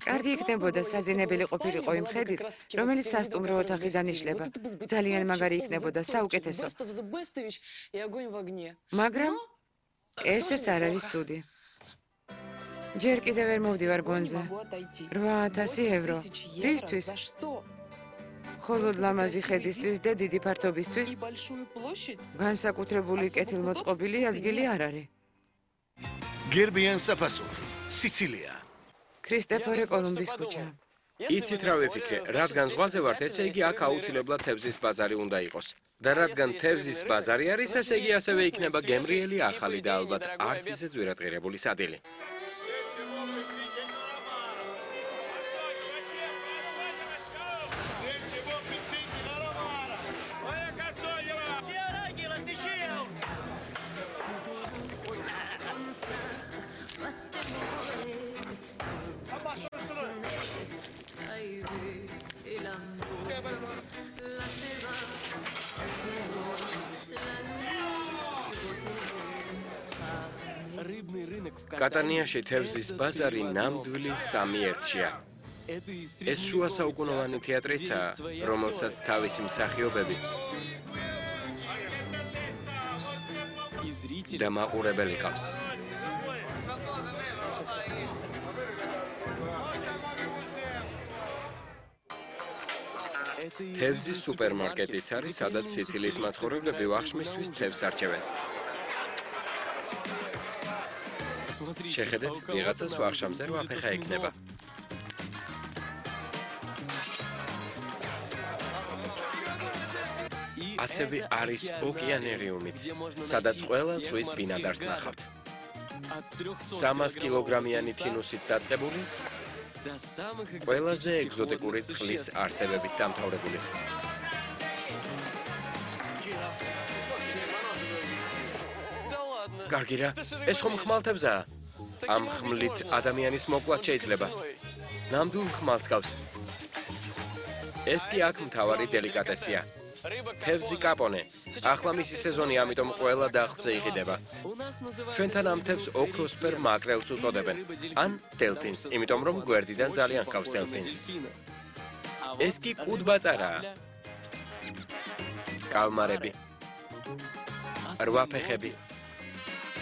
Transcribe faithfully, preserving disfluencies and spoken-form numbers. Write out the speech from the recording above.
კარგი იქნებოდა საძინებელი ყოფილიყო იმ ხედით, რომელიც სასტუმრო ოთახიდან იშლება. ძალიან მაგარი იქნებოდა, საუკეთესო. მაგრამ ესეც არ არის ცუდი. ჯერ კიდევ ვერ მოვდივარ გონზე. რვა ათასი ევრო. რისთვის? მხოლოდ ლამაზი ხედისთვის და დიდი ფართობისთვის განსაკუთრებული კეთილმოწყობილი ადგილი არ არის. გერბიან საფასური, სიცილია. ქრისტეფორე კოლუმბის ქუჩა. იცით რა ვიფიქრე, რადგან ზღვაზე ვართ, ესე იგი აქ აუცილებლად თევზის ბაზარი უნდა იყოს. და რადგან თევზის ბაზარი არის, ესე იგი ასევე იქნება გემრიელი ახალი და ალბათ არც ისე ძვირადღირებული სადილი. კატანიაში თევზის ბაზარი ნამდვილი სამი ერთშია. ეს შუა საუკუნოვანი თეატრიცაა, რომელსაც თავისი მსახიობები და მაყურებელი ყავს. თევზის სუპერმარკეტიც არის, სადაც სიცილიის მაცხოვრებლები ვახშმისთვის თევზს არჩევენ. შეხედეთ, ვიღაცას ვახშამზე რვა ფეხა იქნება. ასევე არის ოკეანერიუმიც, სადაც ყველა ზღვის ბინადარს ნახავთ. სამას კილოგრამიანი თინუსით დაწყებული, ყველაზე ეგზოტიკური წყლის არსებებით დამთავრებული. კარგი რა, ეს ხომ ხმალთებზაა? ამ ხმლით ადამიანის მოკვლა შეიძლება. ნამდვილ ხმალს გავს. ეს კი აქ მთავარი დელიკატესია. თევზი კაპონე. ახლა მისი სეზონი, ამიტომ ყველა დაღწე იყიდება. ჩვენთან ამ თევზს ოქროსფერ მაკრელს უწოდებენ. ან დელფინს, იმიტომ რომ გვერდიდან ძალიან ჰგავს დელფინს. ეს კი კუდბაწარაა. კალმარები. რვა ფეხები.